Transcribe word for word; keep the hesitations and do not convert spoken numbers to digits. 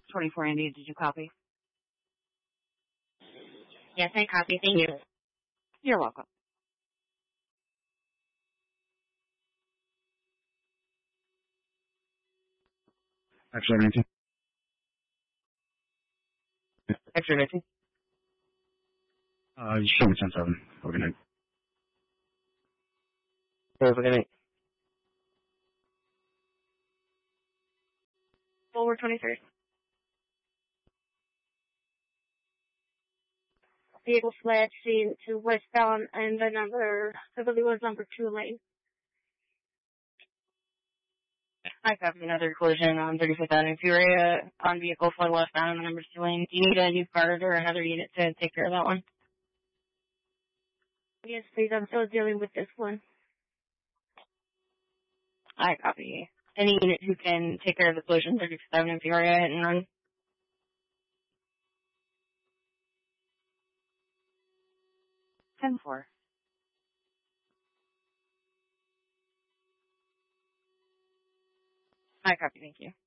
twenty-four Andy, did you copy? Yes, I copy. Thank you. You're welcome. X-ray nineteen. X-ray nineteen. Uh, you show me ten seven. Have a good night. Have a good night. Forward twenty-third. Vehicle fled seen to westbound and the number, I believe it was number two lane. I copy another collision on thirty-fifth Avenue Peoria on vehicle fled westbound on the number two lane. Do you need a new card or another unit to take care of that one? Yes, please. I'm still dealing with this one. I copy. Any unit who can take care of the collision thirty-fifth Avenue Peoria hit and run? ten four. I copy, thank you.